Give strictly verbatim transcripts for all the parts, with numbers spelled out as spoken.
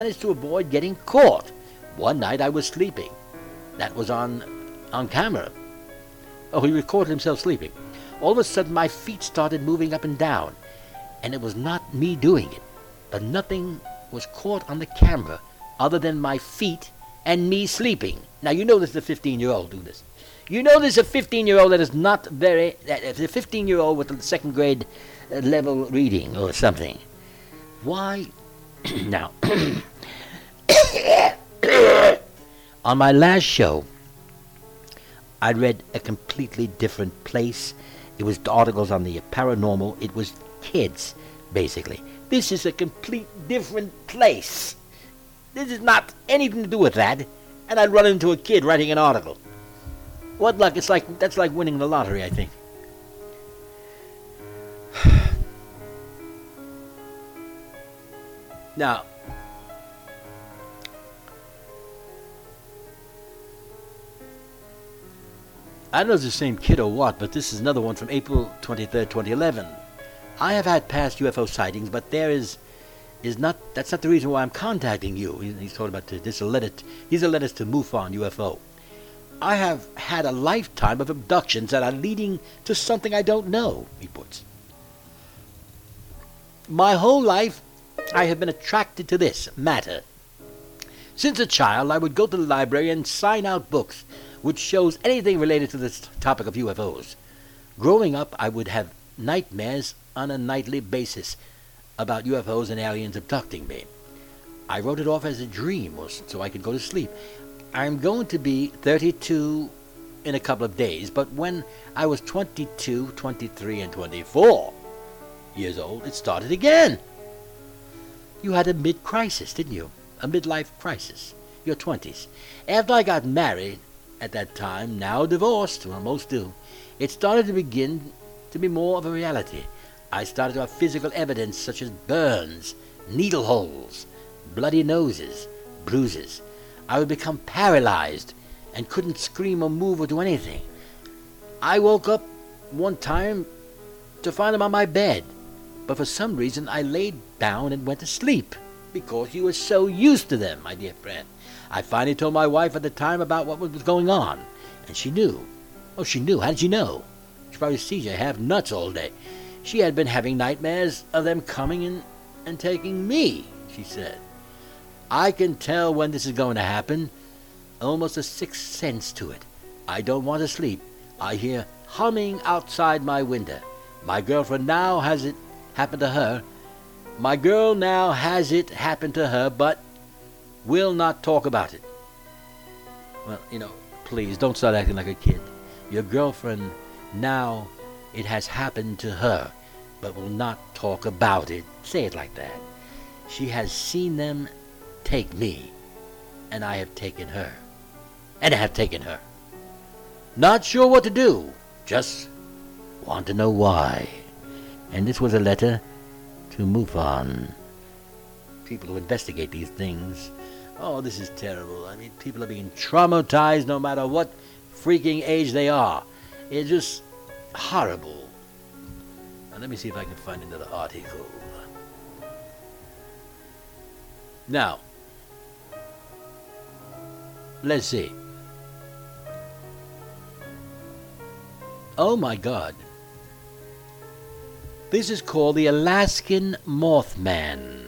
managed to avoid getting caught. One night I was sleeping. That was on on camera. Oh, he recorded himself sleeping. All of a sudden, my feet started moving up and down, and it was not me doing it. But nothing was caught on the camera other than my feet and me sleeping. Now, you know this is a fifteen-year-old do this. You know this is a fifteen-year-old that is not very... That is a fifteen-year-old with a second grade uh, level reading or something. Why? Now, on my last show, I read a completely different place. It was articles on the paranormal. It was kids, basically. This is a complete different place. This is not anything to do with that. And I'd run into a kid writing an article. What luck? It's like, that's like winning the lottery, I think. Now, I don't know if it's the same kid or what, but this is another one from April twenty-third, twenty eleven. I have had past U F O sightings, but there is is not. That's not the reason why I'm contacting you. He, he's talking about this. A letter. These are letters to MUFON U F O. I have had a lifetime of abductions that are leading to something I don't know. He puts. My whole life, I have been attracted to this matter. Since a child, I would go to the library and sign out books which shows anything related to this topic of U F Os. Growing up, I would have nightmares on a nightly basis about U F Os and aliens abducting me. I wrote it off as a dream so I could go to sleep. I'm going to be thirty-two in a couple of days, but when I was twenty-two, twenty-three, and twenty-four years old, it started again. You had a mid-crisis, didn't you? A midlife crisis. Your twenties. After I got married, at that time, now divorced, well, most do, it started to begin to be more of a reality. I started to have physical evidence such as burns, needle holes, bloody noses, bruises. I would become paralyzed and couldn't scream or move or do anything. I woke up one time to find them on my bed, but for some reason I laid down and went to sleep because you were so used to them, my dear friend. I finally told my wife at the time about what was going on, and she knew. Oh, she knew. How did she know? She probably sees you have nuts all day. She had been having nightmares of them coming and, and taking me, she said. I can tell when this is going to happen. Almost a sixth sense to it. I don't want to sleep. I hear humming outside my window. My girlfriend now has it happen to her. My girl now has it happen to her, but will not talk about it. Well, you know, please don't start acting like a kid. Your girlfriend now, it has happened to her, but will not talk about it. Say it like that. She has seen them take me, and I have taken her. And I have taken her. Not sure what to do, just want to know why. And this was a letter to MUFON. People who investigate these things. Oh, this is terrible. I mean, people are being traumatized no matter what freaking age they are. It's just horrible. Now, let me see if I can find another article. Now, let's see. Oh my God. This is called the Alaskan Mothman.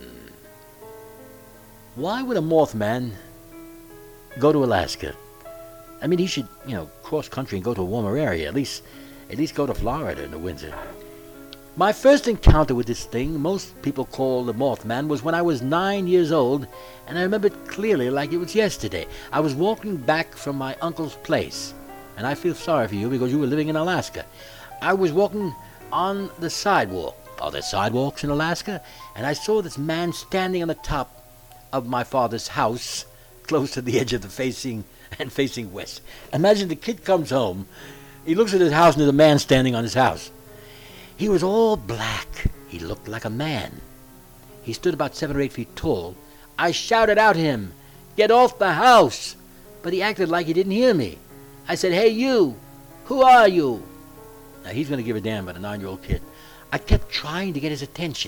Why would a Mothman go to Alaska? I mean, he should, you know, cross country and go to a warmer area. At least, at least go to Florida in the winter. My first encounter with this thing, most people call the Mothman, was when I was nine years old, and I remember it clearly like it was yesterday. I was walking back from my uncle's place, and I feel sorry for you because you were living in Alaska. I was walking on the sidewalk. Are there sidewalks in Alaska? And I saw this man standing on the top of my father's house, close to the edge of the facing and facing west. Imagine the kid comes home, he looks at his house and there's a man standing on his house. He was all black. He looked like a man. He stood about seven or eight feet tall. I shouted out to him, "Get off the house!" But he acted like he didn't hear me. I said, "Hey you, who are you?" Now he's going to give a damn about a nine-year-old kid. I kept trying to get his attention.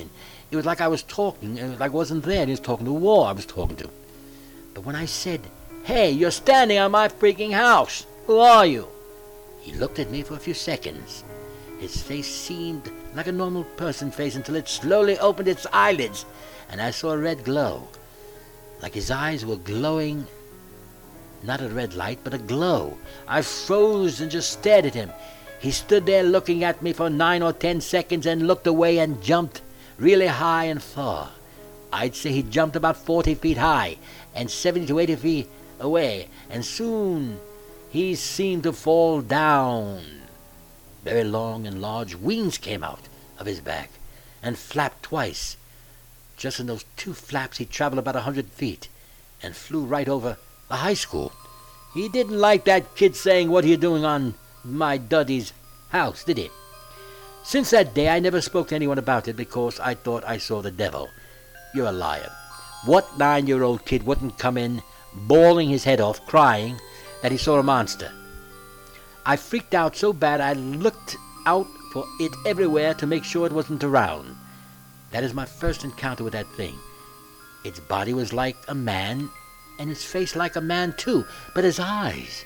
It was like I was talking, and like I wasn't there. He was talking to a wall I was talking to. But when I said, "Hey, you're standing on my freaking house. Who are you?" he looked at me for a few seconds. His face seemed like a normal person's face until it slowly opened its eyelids, and I saw a red glow. Like his eyes were glowing, not a red light, but a glow. I froze and just stared at him. He stood there looking at me for nine or ten seconds and looked away and jumped really high and far. I'd say he jumped about forty feet high and seventy to eighty feet away, and soon he seemed to fall down. Very long and large wings came out of his back and flapped twice. Just in those two flaps he traveled about a hundred feet and flew right over the high school. He didn't like that kid saying, "What are you doing on my Duddy's house," did he? Since that day I never spoke to anyone about it because I thought I saw the devil. You're a liar. What nine-year-old kid wouldn't come in bawling his head off, crying that he saw a monster? I freaked out so bad I looked out for it everywhere to make sure it wasn't around. That is my first encounter with that thing. Its body was like a man, and its face like a man too, but his eyes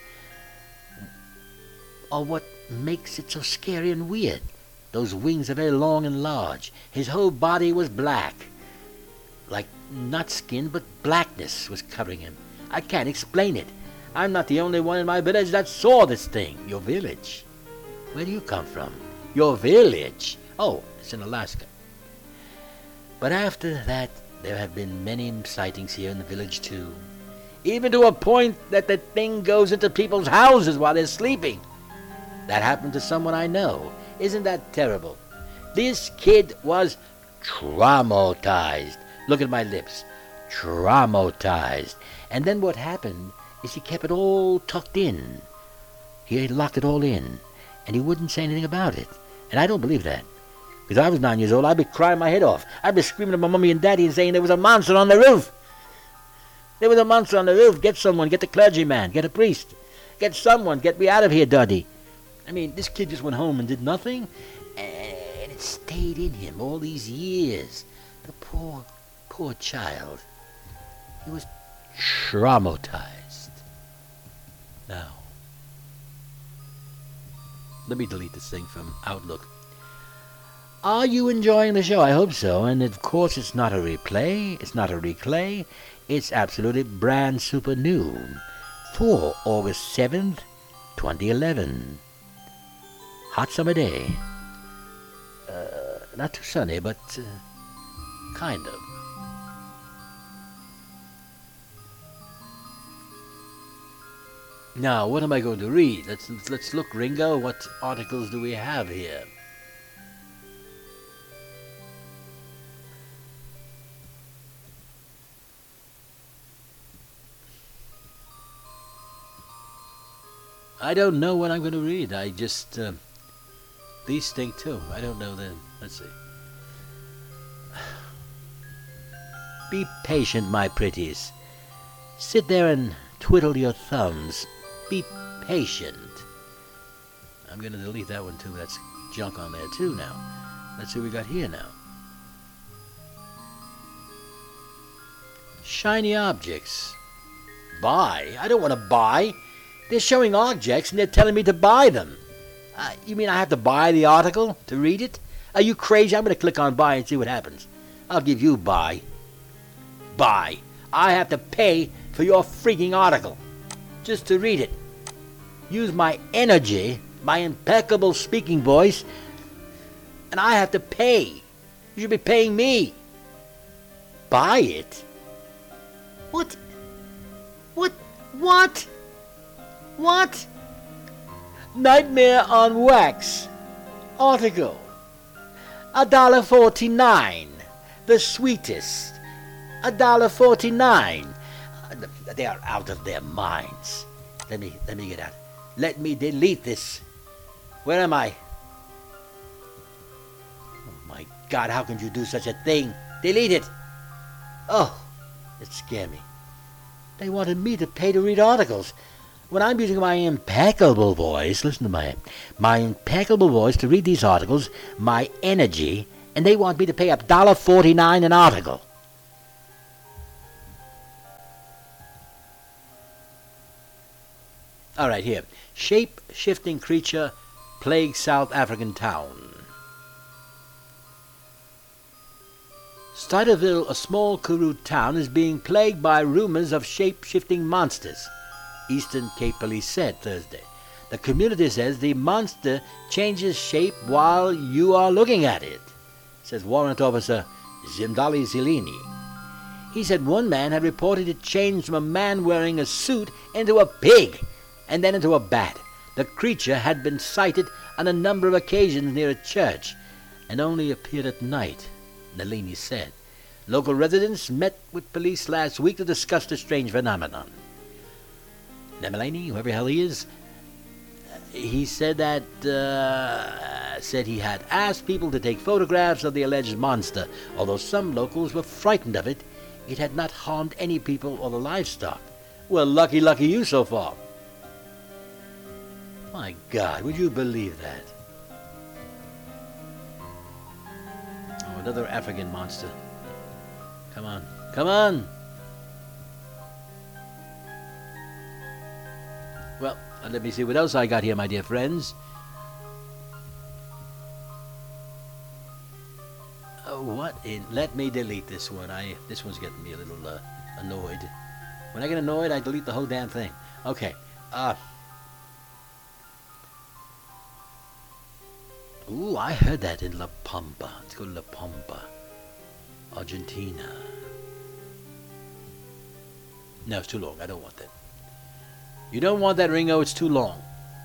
are what makes it so scary and weird. Those wings are very long and large. His whole body was black. Like not skin, but blackness was covering him. I can't explain it. I'm not the only one in my village that saw this thing. Your village? Where do you come from? Your village? Oh, it's in Alaska. But after that, there have been many sightings here in the village too. Even to a point that the thing goes into people's houses while they're sleeping. That happened to someone I know. Isn't that terrible? This kid was traumatized. Look at my lips. Traumatized. And then what happened is he kept it all tucked in. He locked it all in. And he wouldn't say anything about it. And I don't believe that. Because I was nine years old, I'd be crying my head off. I'd be screaming at my mommy and daddy and saying there was a monster on the roof. There was a monster on the roof. Get someone. Get the clergyman. Get a priest. Get someone. Get me out of here, Duddy. I mean, this kid just went home and did nothing. And it stayed in him all these years. The poor, poor child. He was traumatized. Now, let me delete this thing from Outlook. Are you enjoying the show? I hope so. And of course, it's not a replay. It's not a reclay. It's absolutely brand super new for August seventh, twenty eleven. Hot summer day. Uh, not too sunny, but uh, kind of. Now, what am I going to read? Let's let's look, Ringo. What articles do we have here? I don't know what I'm going to read. I just uh, these stink too. I don't know them. Let's see. Be patient, my pretties. Sit there and twiddle your thumbs. Be patient. I'm going to delete that one too. That's junk on there too now. Let's see what we got here now. Shiny objects. Buy? I don't want to buy. They're showing objects and they're telling me to buy them. Uh, you mean I have to buy the article to read it? Are you crazy? I'm going to click on buy and see what happens. I'll give you buy. Buy. I have to pay for your freaking article just to read it. Use my energy, my impeccable speaking voice, and I have to pay. You should be paying me. Buy it? What? What? What? What? Nightmare on Wax article. A dollar forty-nine. The sweetest. A dollar forty-nine. They are out of their minds. Let me let me get out. Let me delete this. Where am I? Oh my God! How can you do such a thing? Delete it. Oh, it scared me. They wanted me to pay to read articles. When I'm using my impeccable voice, listen to my my impeccable voice to read these articles, my energy and they want me to pay a dollar forty-nine an article. All right, here. Shape-shifting creature plagues South African town. Stuyterville, a small Karoo town, is being plagued by rumors of shape-shifting monsters, Eastern Cape Police said Thursday. The community says the monster changes shape while you are looking at it, says Warrant Officer Zimdali Zilini. He said one man had reported it changed from a man wearing a suit into a pig and then into a bat. The creature had been sighted on a number of occasions near a church and only appeared at night, Nalini said. Local residents met with police last week to discuss the strange phenomenon. Nalini, whoever the hell he is, he said that, uh, said he had asked people to take photographs of the alleged monster. Although some locals were frightened of it, it had not harmed any people or the livestock. Well, lucky, lucky you so far. My God, would you believe that? Oh, another African monster. Come on, come on! Well, let me see what else I got here, my dear friends. Oh, what in... Let me delete this one. I This one's getting me a little uh, annoyed. When I get annoyed, I delete the whole damn thing. Okay. Uh... Ooh, I heard that in La Pampa. Let's go to La Pampa, Argentina. No, it's too long. I don't want that. You don't want that, Ringo. It's too long.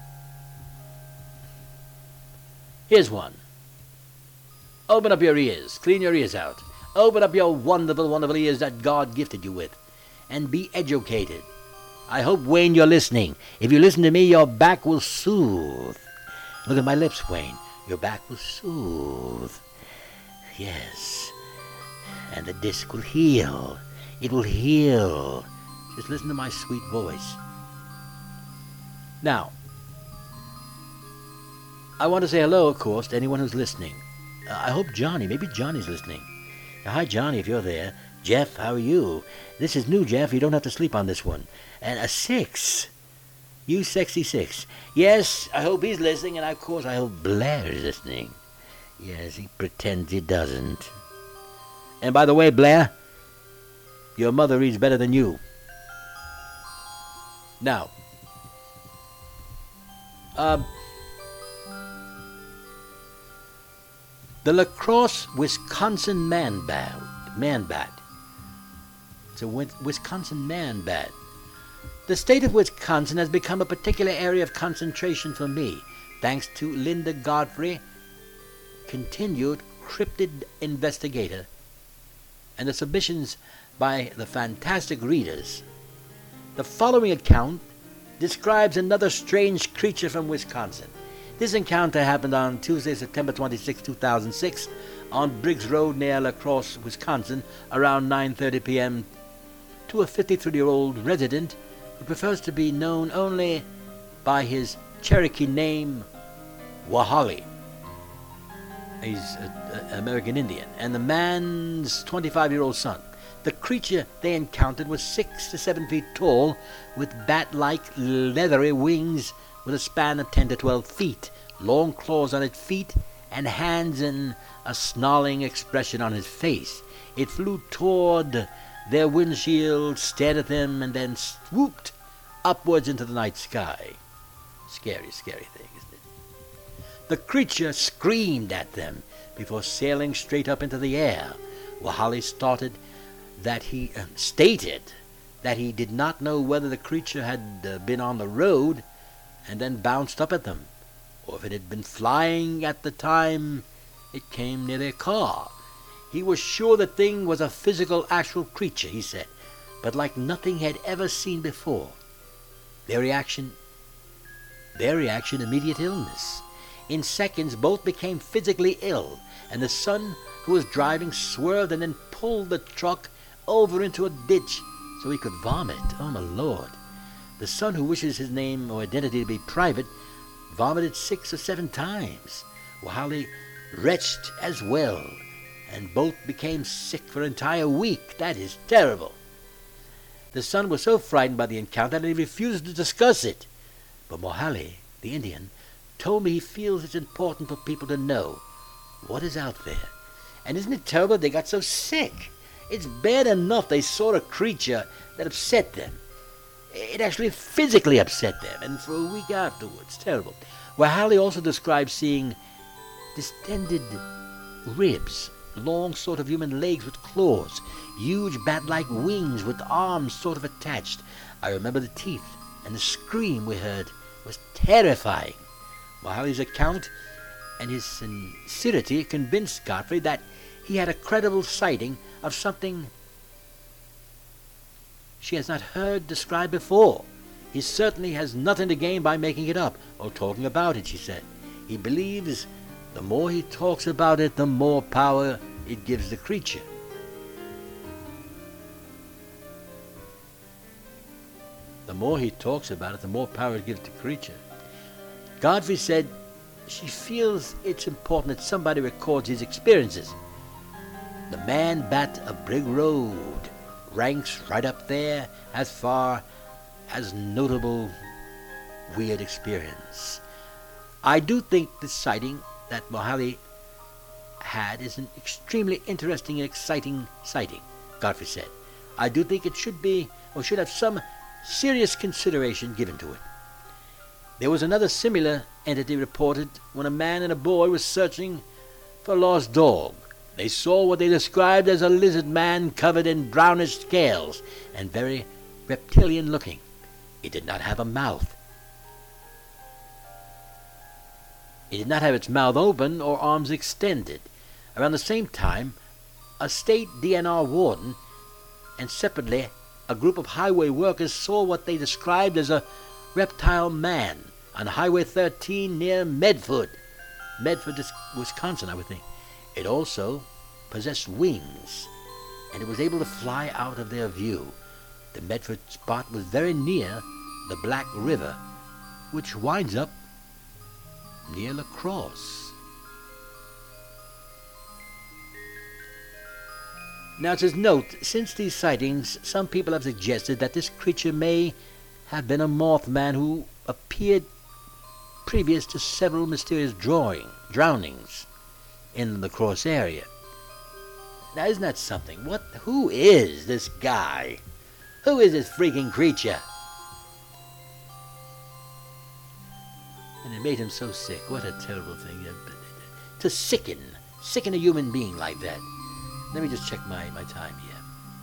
Here's one. Open up your ears. Clean your ears out. Open up your wonderful, wonderful ears that God gifted you with. And be educated. I hope, Wayne, you're listening. If you listen to me, your back will soothe. Look at my lips, Wayne. Your back will soothe. Yes. And the disc will heal. It will heal. Just listen to my sweet voice. Now, I want to say hello, of course, to anyone who's listening. Uh, I hope Johnny, maybe Johnny's listening. Now, hi, Johnny, if you're there. Jeff, how are you? This is new, Jeff. You don't have to sleep on this one. And a six. You sexy six. Yes, I hope he's listening, and of course I hope Blair is listening. Yes, he pretends he doesn't. And by the way, Blair, your mother reads better than you. Now, um, the La Crosse, Wisconsin man bat. Man bat. It's a Wisconsin man bat. The state of Wisconsin has become a particular area of concentration for me, thanks to Linda Godfrey, continued cryptid investigator, and the submissions by the fantastic readers. The following account describes another strange creature from Wisconsin. This encounter happened on Tuesday, September twenty-sixth, two thousand six, on Briggs Road near La Crosse, Wisconsin, around nine thirty p.m. to a fifty-three-year-old resident who prefers to be known only by his Cherokee name, Wahali. He's an American Indian, and the man's twenty-five-year-old son. The creature they encountered was six to seven feet tall, with bat-like leathery wings with a span of ten to twelve feet, long claws on its feet, and hands and a snarling expression on his face. It flew toward their windshield, stared at them, and then swooped upwards into the night sky. Scary, scary thing, isn't it? The creature screamed at them before sailing straight up into the air. Wahali started that he uh, stated that he did not know whether the creature had uh, been on the road and then bounced up at them, or if it had been flying at the time it came near their car. He was sure the thing was a physical, actual creature, he said, but like nothing he had ever seen before. Their reaction, their reaction, immediate illness. In seconds, both became physically ill, and the son, who was driving, swerved and then pulled the truck over into a ditch so he could vomit. Oh, my Lord. The son, who wishes his name or identity to be private, vomited six or seven times. Wahali retched as well, and both became sick for an entire week. That is terrible. The son was so frightened by the encounter that he refused to discuss it. But Mohali, the Indian, told me he feels it's important for people to know what is out there. And isn't it terrible they got so sick? It's bad enough they saw a creature that upset them. It actually physically upset them, and for a week afterwards. Terrible. Mohali also described seeing distended ribs, long sort of human legs with claws, huge bat-like wings with arms sort of attached. I remember the teeth, and the scream we heard was terrifying. Mohali's account and his sincerity convinced Godfrey that he had a credible sighting of something she has not heard described before. He certainly has nothing to gain by making it up or talking about it, she said. He believes the more he talks about it, the more power it gives the creature. The more he talks about it, the more power it gives the creature. Godfrey said she feels it's important that somebody records his experiences. The Man-Bat of Brig Road ranks right up there as far as notable weird experience. I do think the sighting that Mohali had is an extremely interesting and exciting sighting, Godfrey said. I do think it should be, or should have some serious consideration given to it. There was another similar entity reported when a man and a boy were searching for a lost dog. They saw what they described as a lizard man covered in brownish scales and very reptilian looking. It did not have a mouth. It did not have its mouth open or arms extended. Around the same time, a state D N R warden and separately a group of highway workers saw what they described as a reptile man on Highway thirteen near Medford. Medford, Wisconsin, I would think. It also possessed wings, and it was able to fly out of their view. The Medford spot was very near the Black River, which winds up near La Crosse. Now it says, note, since these sightings, some people have suggested that this creature may have been a Mothman who appeared previous to several mysterious drawing, drownings in the Crosse area. Now isn't that something? What? Who is this guy? Who is this freaking creature? And it made him so sick. What a terrible thing. To sicken. Sicken a human being like that. Let me just check my, my time here.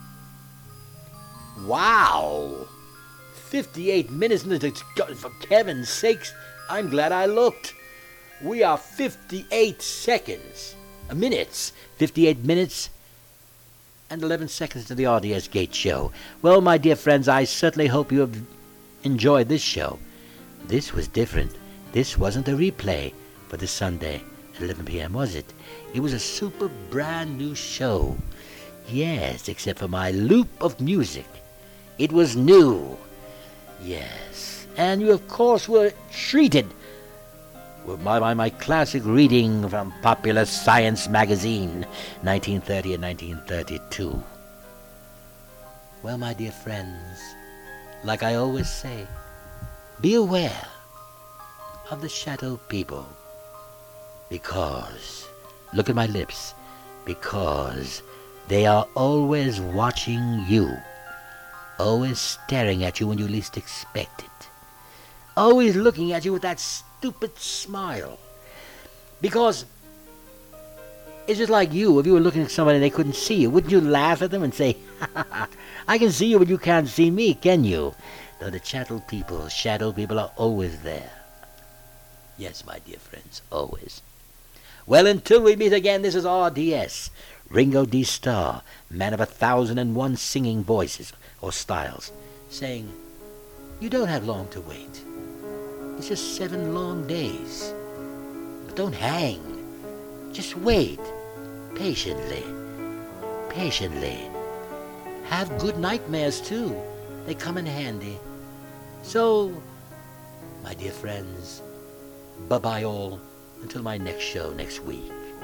Wow! fifty-eight minutes. For Kevin's sakes, I'm glad I looked. We are fifty-eight seconds. Uh, minutes. fifty-eight minutes and eleven seconds to the R D S Gate Show. Well, my dear friends, I certainly hope you have enjoyed this show. This was different. This wasn't a replay for this Sunday at eleven p.m., was it? It was a super brand new show. Yes, except for my loop of music. It was new. Yes. And you, of course, were treated with my, my, my classic reading from Popular Science magazine, nineteen thirty and nineteen thirty-two. Well, my dear friends, like I always say, be aware of the shadow people. Because, look at my lips, because they are always watching you, always staring at you when you least expect it, always looking at you with that stupid smile. Because it's just like you, if you were looking at somebody and they couldn't see you, wouldn't you laugh at them and say, ha ha, I can see you but you can't see me, can you? Though the shadow people, shadow people are always there. Yes, my dear friends, always. Well, until we meet again, this is R D S, Ringo D. Starr, man of a thousand and one singing voices or styles, saying, you don't have long to wait. It's just seven long days. But don't hang. Just wait. Patiently. Patiently. Have good nightmares, too. They come in handy. So, my dear friends, bye-bye all until my next show next week.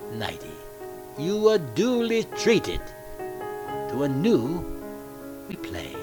Nighty, you are duly treated to a new replay.